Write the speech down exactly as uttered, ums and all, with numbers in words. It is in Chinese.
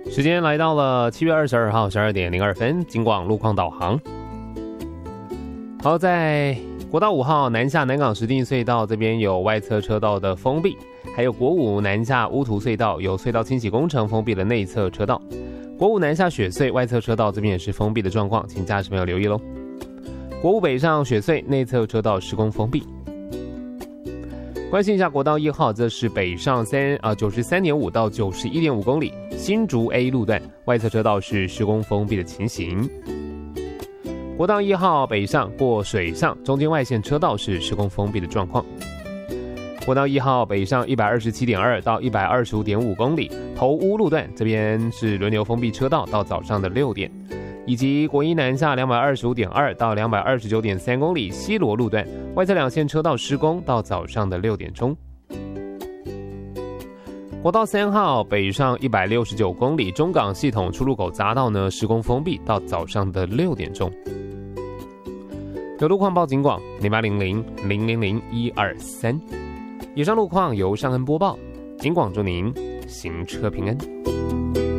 时间来到了七月二十二号十二点零二分，警广路况导航。好，在国道五号南下南港石碇隧道这边有外侧车道的封闭，还有国五南下乌涂隧道有隧道清洗工程封闭了内侧车道。国五南下雪隧外侧车道这边也是封闭的状况，请驾驶朋友留意咯。国五北上雪隧内侧车道施工封闭。关心一下国道一号，这是北上三啊九十三点五到九十一点五公里，新竹 A 路段外侧车道是施工封闭的情形。国道一号北上过水上中间外线车道是施工封闭的状况。国道一号北上一百二十七点二到一百二十五点五公里，头屋路段这边是轮流封闭车道到早上的六点，以及国一南下两百二十五点二到两百二十九点三公里西螺路段外侧两线车道施工到早上的六点钟。国道三号北上一百六十九公里，中港系统出入口匝道呢施工封闭到早上的六点钟。有路况报警广零八零零零零零一二三。以上路况由尚恩播报，警广祝您行车平安。